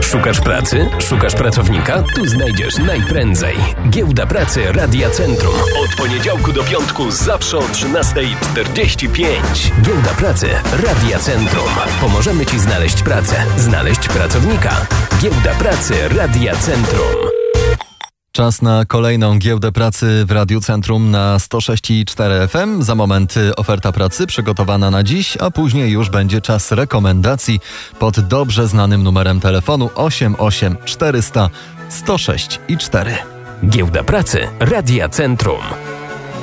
Szukasz pracy? Szukasz pracownika? Tu znajdziesz najprędzej. Giełda Pracy Radia Centrum. Od poniedziałku do piątku zawsze o 13:45. Giełda Pracy Radia Centrum. Pomożemy Ci znaleźć pracę, znaleźć pracownika. Giełda Pracy Radia Centrum. Czas na kolejną giełdę pracy w Radiu Centrum na 106,4 FM. Za moment oferta pracy przygotowana na dziś, a później już będzie czas rekomendacji pod dobrze znanym numerem telefonu 88 400 106,4. Giełda Pracy Radia Centrum.